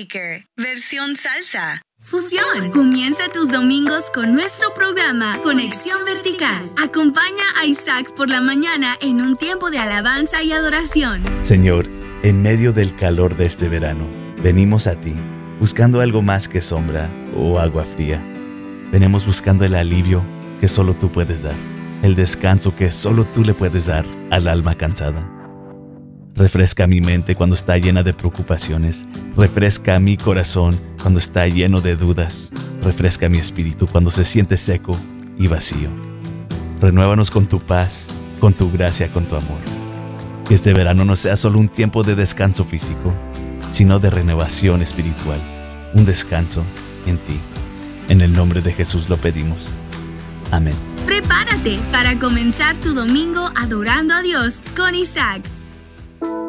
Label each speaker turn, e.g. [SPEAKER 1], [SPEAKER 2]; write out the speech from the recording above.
[SPEAKER 1] Shaker, versión salsa.
[SPEAKER 2] Fusión. Comienza tus domingos con nuestro programa Conexión Vertical. Acompaña a Isaac por la mañana en un tiempo de alabanza y adoración.
[SPEAKER 3] Señor, en medio del calor de este verano, venimos a ti, buscando algo más que sombra o agua fría. Venimos buscando el alivio que solo tú puedes dar, el descanso que solo tú le puedes dar al alma cansada. Refresca mi mente cuando está llena de preocupaciones. Refresca mi corazón cuando está lleno de dudas. Refresca mi espíritu cuando se siente seco y vacío. Renuévanos con tu paz, con tu gracia, con tu amor. Que este verano no sea solo un tiempo de descanso físico, sino de renovación espiritual. Un descanso en ti. En el nombre de Jesús lo pedimos. Amén.
[SPEAKER 2] Prepárate para comenzar tu domingo adorando a Dios con Isaac.